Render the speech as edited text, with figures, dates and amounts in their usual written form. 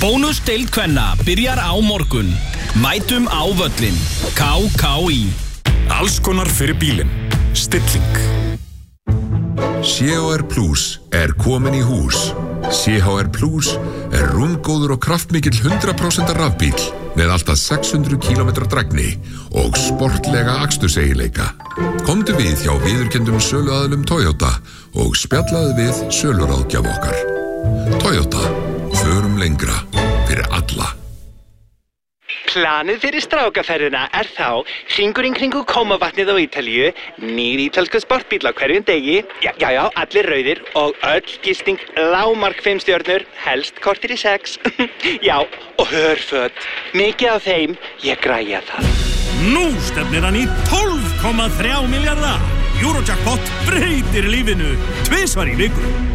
Bónusdeild kvenna byrjar á morgun. Mætum á völlinn. KKÍ. Alls konar fyrir bílinn. Stilling. CHR Plus komin í hús. CHR Plus rúmgóður og kraftmikill 100% rafbíl með alltaf 600 km drægni og sportlega aksturseiginleika. Komdu við hjá viðurkenndum söluaðilum Toyota og spjallaðu við söluráðgjaf okkar. Toyota, förum lengra fyrir alla. Planið fyrir strákaferðina þá hringurinn kringu Kómavatnið á Ítalíu, nýr ítalskur sportbíll á hverjum degi, já, allir rauðir og öll gisting lágmark 5 stjörnur, helst kortir í 6. Já, og hörföt. Mikið af þeim, ég græja það. Nú stefnir hann í 12,3 milljarða. Eurojackpot breytir lífinu 2 í viku.